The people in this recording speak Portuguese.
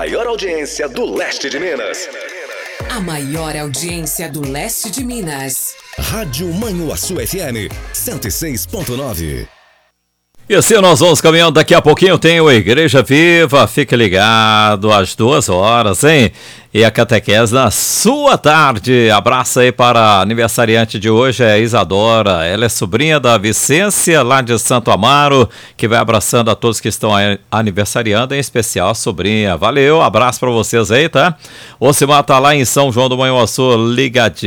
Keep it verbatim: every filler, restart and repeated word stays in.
maior audiência do leste de Minas. A maior audiência do leste de Minas. Rádio Manhuaçu F M cento e seis ponto nove. E assim nós vamos caminhando, daqui a pouquinho tem o Igreja Viva, fique ligado às duas horas, hein? E a catequese na sua tarde. Abraço aí para a aniversariante de hoje, é a Isadora, ela é sobrinha da Vicência, lá de Santo Amaro, que vai abraçando a todos que estão aniversariando, em especial a sobrinha. Valeu, abraço para vocês aí, tá? O Ocimar tá lá em São João do Manhuaçu, ligadinho.